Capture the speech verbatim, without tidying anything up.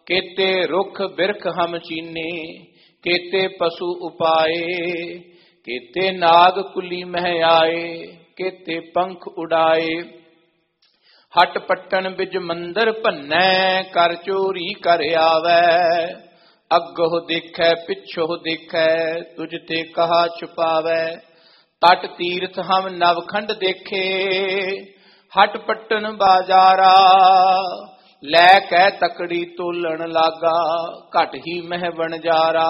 केते रुख बिरख हम चीने, केते पशु उपाए, केते नाग कुली मह आए, केते पंख उड़ाए। हट पट्टन बिज मंदर भन्नै, कर चोरी कर आवै। अगोह देखै पिछोह देखै, तुझ ते कहा छुपावै। तट तीर्थ हम नवखंड देखे, हट पट्टन बाजारा। लै कै तकड़ी तोलन लागा, घट ही मह बनजारा।